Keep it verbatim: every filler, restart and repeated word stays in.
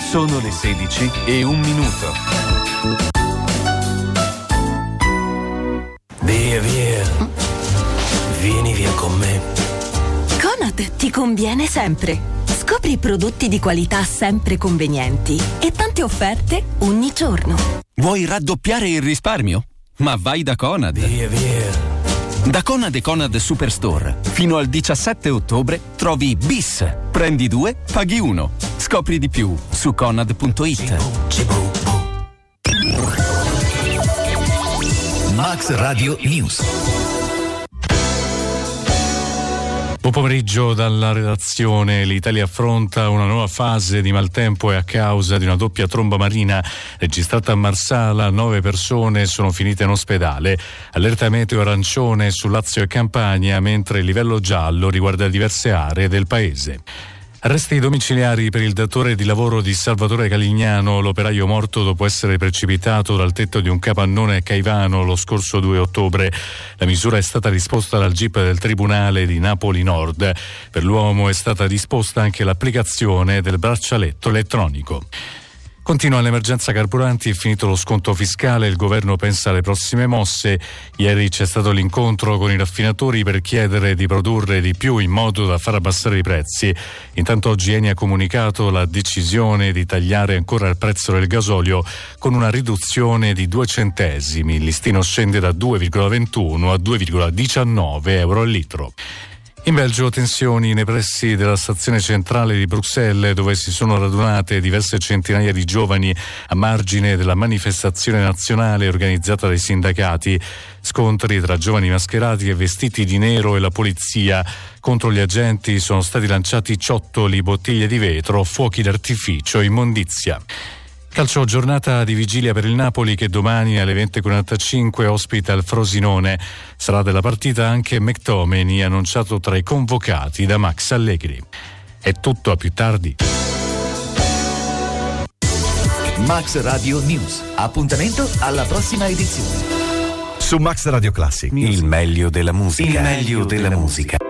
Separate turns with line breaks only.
Sono le sedici e un minuto.
Via, via. Vieni via con me.
Conad ti conviene sempre. Scopri prodotti di qualità sempre convenienti e tante offerte ogni giorno.
Vuoi raddoppiare il risparmio? Ma vai da Conad.
Via, via.
Da Conad e Conad Superstore fino al diciassette ottobre trovi Bis. Prendi due, paghi uno. Scopri di più su conad punto it.
Max Radio News.
Buon pomeriggio dalla redazione. L'Italia affronta una nuova fase di maltempo e a causa di una doppia tromba marina registrata a Marsala nove persone sono finite in ospedale. Allerta meteo arancione su Lazio e Campania, mentre il livello giallo riguarda diverse aree del paese. Arresti domiciliari per il datore di lavoro di Salvatore Calignano, l'operaio morto dopo essere precipitato dal tetto di un capannone a Caivano lo scorso due ottobre. La misura è stata disposta dal G I P del Tribunale di Napoli Nord. Per l'uomo è stata disposta anche l'applicazione del braccialetto elettronico. Continua l'emergenza carburanti, è finito lo sconto fiscale, il governo pensa alle prossime mosse. Ieri c'è stato l'incontro con i raffinatori per chiedere di produrre di più in modo da far abbassare i prezzi. Intanto oggi Eni ha comunicato la decisione di tagliare ancora il prezzo del gasolio con una riduzione di due centesimi. Il listino scende da due virgola ventuno a due virgola diciannove euro al litro. In Belgio tensioni nei pressi della stazione centrale di Bruxelles, dove si sono radunate diverse centinaia di giovani a margine della manifestazione nazionale organizzata dai sindacati. Scontri tra giovani mascherati e vestiti di nero e la polizia. Contro gli agenti sono stati lanciati ciottoli, bottiglie di vetro, fuochi d'artificio, immondizia. Calcio, giornata di vigilia per il Napoli che domani alle venti e quarantacinque ospita il Frosinone. Sarà della partita anche McTominay, annunciato tra i convocati da Max Allegri. È tutto, a più tardi.
Max Radio News. Appuntamento alla prossima edizione.
Su Max Radio Classic.
Il meglio della musica.
Il meglio della musica.